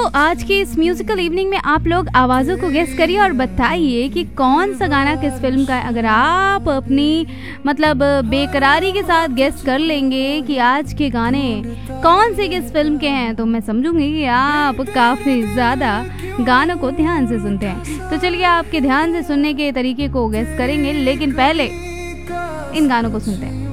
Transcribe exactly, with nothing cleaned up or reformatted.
आज की इस म्यूजिकल इवनिंग में आप लोग आवाज़ों को गेस करिए और बताइए कि कौन सा गाना किस फिल्म का है। अगर आप अपनी मतलब बेकरारी के साथ गेस कर लेंगे कि आज के गाने कौन से किस फिल्म के हैं, तो मैं समझूंगी कि आप काफ़ी ज़्यादा गानों को ध्यान से सुनते हैं। तो चलिए आपके ध्यान से सुनने के तरीके को गेस करेंगे, लेकिन पहले इन गानों को सुनते हैं।